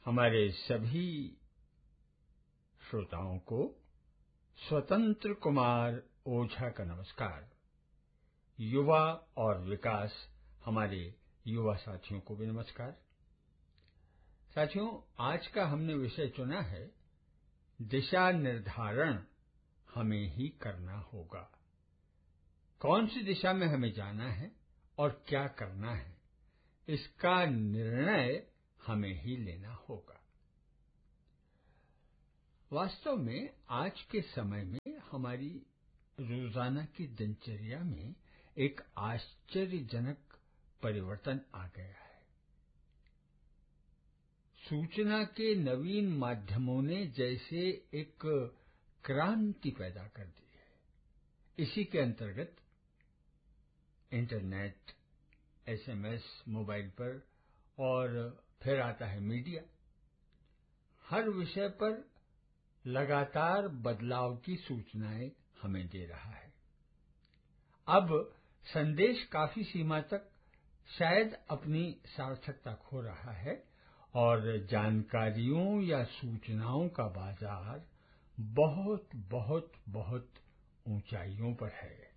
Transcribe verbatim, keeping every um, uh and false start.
हमारे सभी श्रोताओं को स्वतंत्र कुमार ओझा का नमस्कार। युवा और विकास हमारे युवा साथियों को भी नमस्कार। साथियों, आज का हमने विषय चुना है दिशा निर्धारण हमें ही करना होगा। कौन सी दिशा में हमें जाना है और क्या करना है, इसका निर्णय हमें ही लेना होगा। वास्तव में आज के समय में हमारी रोजाना की दिनचर्या में एक आश्चर्यजनक परिवर्तन आ गया है। सूचना के नवीन माध्यमों ने जैसे एक क्रांति पैदा कर दी है। इसी के अंतर्गत इंटरनेट, एसएमएस, मोबाइल पर और फिर आता है मीडिया। हर विषय पर लगातार बदलाव की सूचनाएं हमें दे रहा है। अब संदेश काफी सीमा तक शायद अपनी सार्थकता खो रहा है और जानकारियों या सूचनाओं का बाजार बहुत बहुत बहुत ऊंचाइयों पर है।